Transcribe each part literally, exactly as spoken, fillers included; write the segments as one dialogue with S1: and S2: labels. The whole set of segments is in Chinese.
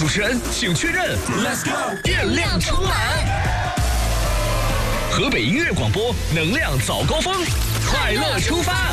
S1: 主持人，请确认 ，Let's go， 电量充满。河北音乐广播，能量早高峰，快乐出发。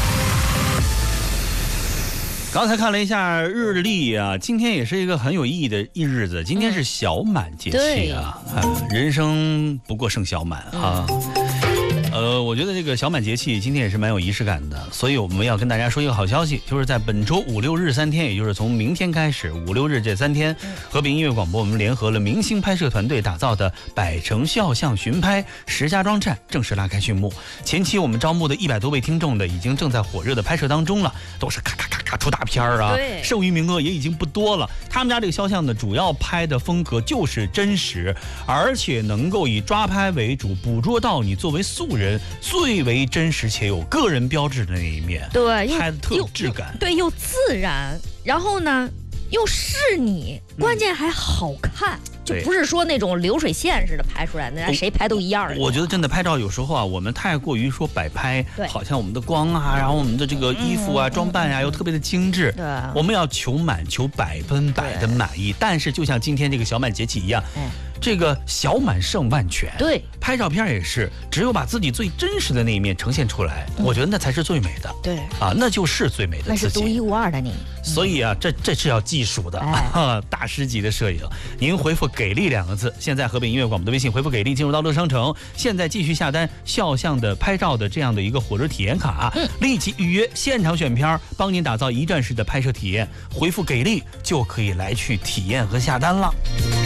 S2: 刚才看了一下日历啊，今天也是一个很有意义的一日子。今天是小满节气啊，嗯、人生不过剩小满啊。呃，我觉得这个小满节气今天也是蛮有仪式感的，所以我们要跟大家说一个好消息，就是在本周五六日三天，也就是从明天开始五六日这三天，河北音乐广播我们联合了明星拍摄团队打造的百城肖像巡拍石家庄站正式拉开序幕。前期我们招募的一百多位听众的已经正在火热的拍摄当中了，都是咔咔咔咔出大片啊，剩余名额也已经不多了。他们家这个肖像呢，主要拍的风格就是真实，而且能够以抓拍为主，捕捉到你作为素人最为真实且有个人标志的那一面，
S3: 对，
S2: 拍的特有质感，
S3: 对，又自然，然后呢又是你，关键还好看。嗯，就不是说那种流水线似的拍出来的，那谁拍都一样的。
S2: 我觉得真的拍照有时候啊，我们太过于说摆拍，好像我们的光啊，然后我们的这个衣服啊、嗯、装扮啊又特别的精致。对，我们要求满，求百分百的满意。但是就像今天这个小满节气一样。嗯，这个小满胜万全，
S3: 对，
S2: 拍照片也是，只有把自己最真实的那一面呈现出来，嗯、我觉得那才是最美的，
S3: 对
S2: 啊，那就是最美的自己，
S3: 那是独一无二的你。
S2: 所以啊，这这是要技术的，哎啊、大师级的摄影。您回复“给力”两个字，现在河北音乐广播的微信回复“给力”，进入到乐商城，现在继续下单肖像的拍照的这样的一个火热体验卡，嗯、立即预约现场选片，帮您打造一站式的拍摄体验。回复“给力”就可以来去体验和下单了。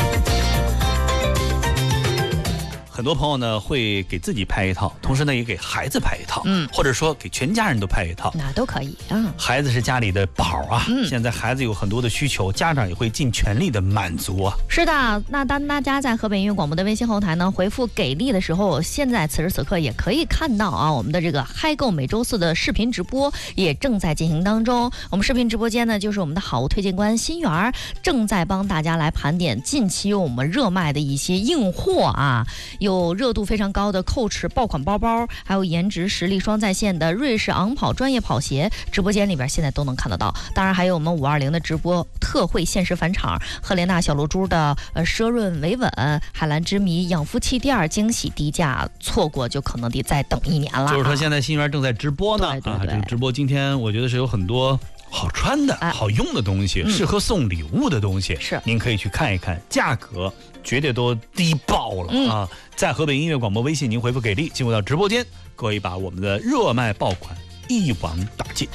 S2: 很多朋友呢会给自己拍一套，同时呢也给孩子拍一套，嗯，或者说给全家人都拍一套，
S3: 那都可以啊。
S2: 孩子是家里的宝啊，嗯，现在孩子有很多的需求，家长也会尽全力的满足啊。
S3: 是的，那当大家在河北音乐广播的微信后台呢回复给力的时候，现在此时此刻也可以看到啊，我们的这个嗨购每周四的视频直播也正在进行当中。我们视频直播间呢就是我们的好物推荐官心源正在帮大家来盘点近期我们热卖的一些硬货啊。有热度非常高的蔻驰爆款包包，还有颜值实力双在线的瑞士昂跑专业跑鞋，直播间里边现在都能看得到。当然还有我们五二零的直播特惠限时返场，赫莲娜小露珠的呃奢润维稳，海蓝之谜养肤气垫惊喜低价，错过就可能得再等一年了。
S2: 就是说现在心源正在直播呢，
S3: 对对对
S2: 啊，这个直播今天我觉得是有很多好穿的、哎、好用的东西，适合送礼物的东西，
S3: 是
S2: 您可以去看一看，价格绝对都低爆了、嗯、啊！在河北音乐广播微信，您回复“给力”，进入到直播间，可以把我们的热卖爆款一网打尽。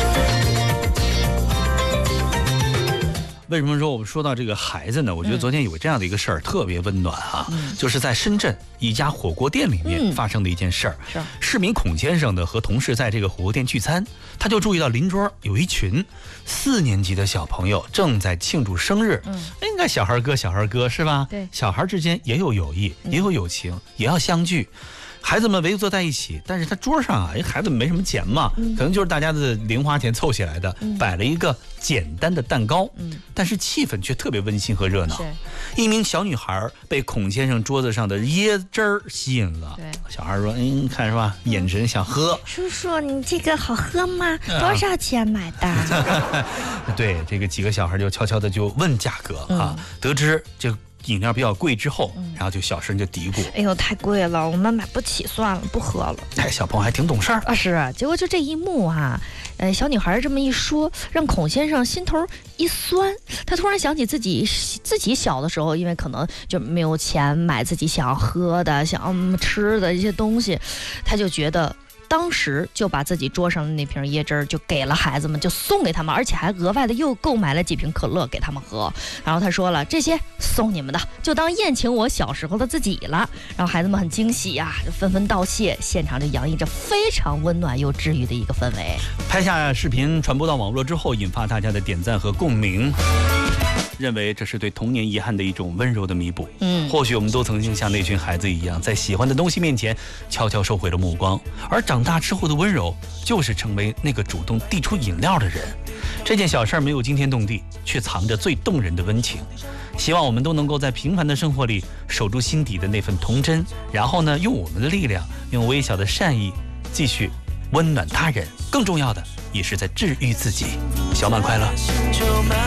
S2: 为什么说我们说到这个孩子呢？我觉得昨天有这样的一个事儿、嗯、特别温暖啊、嗯，就是在深圳一家火锅店里面发生的一件事儿。
S3: 是、嗯、
S2: 市民孔先生的和同事在这个火锅店聚餐，他就注意到邻桌有一群四年级的小朋友正在庆祝生日。嗯，应该小孩哥小孩哥是吧？
S3: 对，
S2: 小孩之间也有友谊，也有友情，嗯、也要相聚。孩子们围坐在一起，但是他桌上啊，因为孩子们没什么钱嘛、嗯，可能就是大家的零花钱凑起来的，嗯、摆了一个简单的蛋糕，嗯，但是气氛却特别温馨和热闹。一名小女孩被孔先生桌子上的椰汁儿吸引了，对，小孩说：“嗯，看是吧？眼神想喝。”
S3: 叔叔，你这个好喝吗？多少钱买的？
S2: 对，这个几个小孩就悄悄的就问价格啊，嗯、得知这。饮料比较贵之后，然后就小声就嘀咕：“
S3: 哎呦，太贵了，我们买不起，算了，不喝了。”
S2: 哎，小朋友还挺懂事儿
S3: 啊。是，结果就这一幕啊，呃，小女孩这么一说，让孔先生心头一酸。他突然想起自己自己小的时候，因为可能就没有钱买自己想要喝的、想要吃的一些东西，他就觉得。当时就把自己桌上的那瓶椰汁就给了孩子们，就送给他们，而且还额外的又购买了几瓶可乐给他们喝。然后他说了，这些送你们的，就当宴请我小时候的自己了。然后孩子们很惊喜呀、啊，就纷纷道谢，现场就洋溢着非常温暖又治愈的一个氛围。
S2: 拍下视频传播到网络之后，引发大家的点赞和共鸣。认为这是对童年遗憾的一种温柔的弥补。嗯，或许我们都曾经像那群孩子一样，在喜欢的东西面前悄悄收回了目光，而长大之后的温柔，就是成为那个主动递出饮料的人。这件小事没有惊天动地，却藏着最动人的温情。希望我们都能够在平凡的生活里守住心底的那份童真，然后呢，用我们的力量，用微小的善意，继续温暖他人。更重要的，也是在治愈自己。小满快乐。